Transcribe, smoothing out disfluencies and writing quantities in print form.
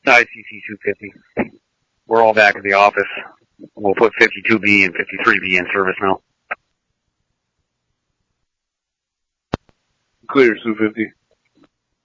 ICC 250. We're all back at the office. We'll put 52B and 53B in service now. Clear, 250.